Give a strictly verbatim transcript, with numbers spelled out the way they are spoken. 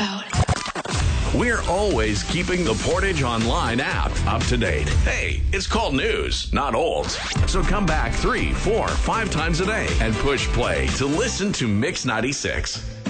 out. We're always keeping the Portage Online app up to date. Hey, it's called news, not olds. So come back three, four, five times a day and push play to listen to Mix ninety-six.